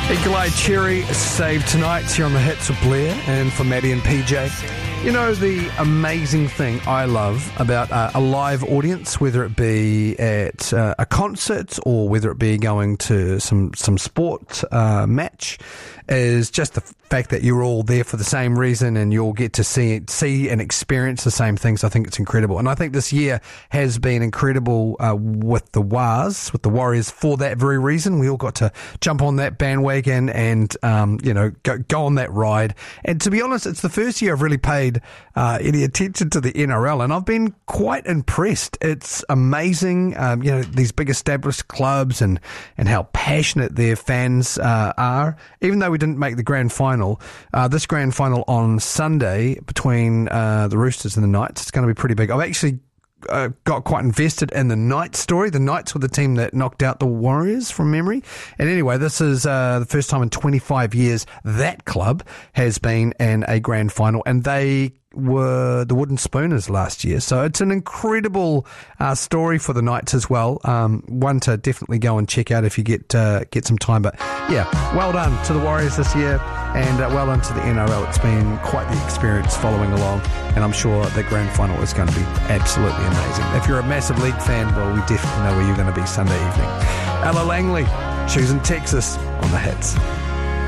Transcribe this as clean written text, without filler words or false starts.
Eagle-Eye Cherry saved tonight here on the Hits with Blair and for Maddie and PJ. You know, the amazing thing I love about a live audience, whether it be at a concert or whether it be going to some sport match, is just the fact that you're all there for the same reason and you'll get to see and experience the same things. I think it's incredible. And I think this year has been incredible with the Warriors, for that very reason. We all got to jump on that bandwagon and, go on that ride. And to be honest, it's the first year I've really paid any attention to the NRL, and I've been quite impressed. It's amazing, these big established clubs and how passionate their fans are. Even though we didn't make the grand final, this grand final on Sunday between the Roosters and the Knights, it's going to be pretty big. I've actually got quite invested in the Knights story. The Knights were the team that knocked out the Warriors from memory. And anyway, this is the first time in 25 years that club has been in a grand final, and they were the Wooden Spooners last year. So it's an incredible story for the Knights as well. One to definitely go and check out if you get some time. But yeah, well done to the Warriors this year, and well done to the NRL. It's been quite the experience following along, and I'm sure the grand final is going to be absolutely amazing. If you're a massive league fan, well, we definitely know where you're going to be Sunday evening. Ella Langley, choosing Texas on the Hits.